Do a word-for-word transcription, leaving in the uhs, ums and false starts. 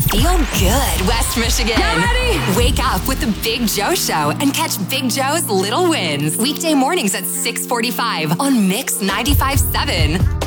Feel good, West Michigan. Y'all ready? Wake up with the Big Joe Show and catch Big Joe's Little Wins. Weekday mornings at six forty-five on Mix ninety-five point seven.